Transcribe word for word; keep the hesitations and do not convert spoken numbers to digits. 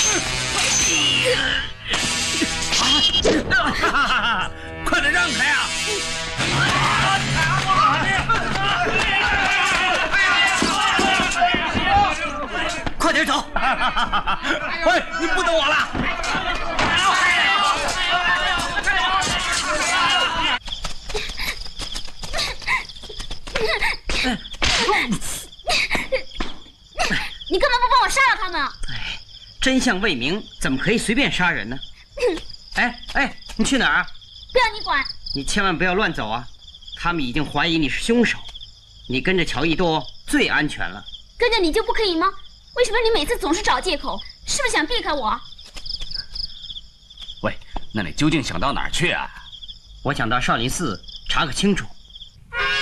啊！快点让开啊！快点走！喂，你不等我了！ 你干嘛不帮我杀了他们？ 哎，真相未明，怎么可以随便杀人呢？哎哎，你去哪儿啊？ 不要你管！ 你千万不要乱走啊！他们已经怀疑你是凶手，你跟着乔伊多最安全了。 跟着你就不可以吗？为什么你每次总是找借口？是不是想避开我？ 喂，那你究竟想到哪儿去啊？ 我想到少林寺查个清楚。